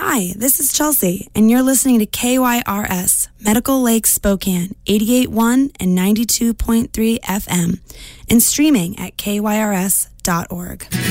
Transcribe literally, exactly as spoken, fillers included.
Hi, this is Chelsea, and you're listening to K Y R S, Medical Lake Spokane, eighty-eight point one and ninety-two point three F M, and streaming at K Y R S dot org.